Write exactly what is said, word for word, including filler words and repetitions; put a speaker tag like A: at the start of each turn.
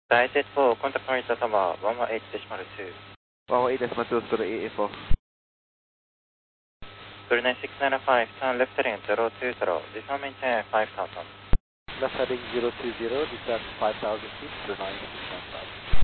A: Diet four, contact Narita Tower, one one eight decimal two.
B: one one eight decimal two, school eight eight four.
A: School nine six nine five, turn left heading zero two zero, descend maintain five thousand.
C: Left heading zero two zero, descend five thousand feet, school nine six nine five.